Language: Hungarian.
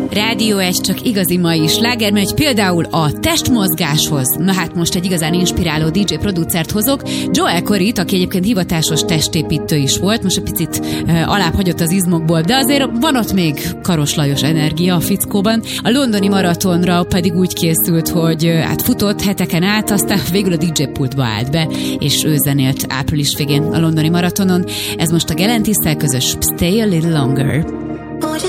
Rádió egy csak igazi mai slágermegy, például a testmozgáshoz. Na hát most egy igazán inspiráló DJ producert hozok, Joel Corryt, aki egyébként hivatásos testépítő is volt, most egy picit alább hagyott az izmokból, de azért van ott még Karos Lajos energia a fickóban. A londoni maratonra pedig úgy készült, hogy hát futott heteken át, aztán végül a DJ pultba állt be, és ő zenélt április végén a londoni maratonon. Ez most a Gelentisszel közös Stay a Little Longer. Won't you